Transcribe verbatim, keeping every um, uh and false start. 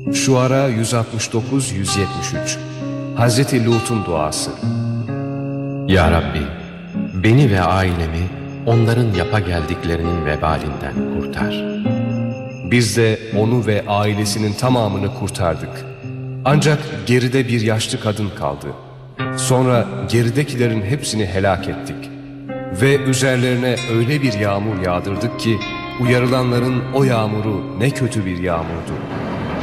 Şuara yüz altmış dokuz yüz yetmiş üç. Hazreti Lut'un duası. Ya Rabbi, beni ve ailemi onların yapa geldiklerinin vebalinden kurtar. Biz de onu ve ailesinin tamamını kurtardık. Ancak geride bir yaşlı kadın kaldı. Sonra geridekilerin hepsini helak ettik. Ve üzerlerine öyle bir yağmur yağdırdık ki uyarılanların o yağmuru ne kötü bir yağmurdu.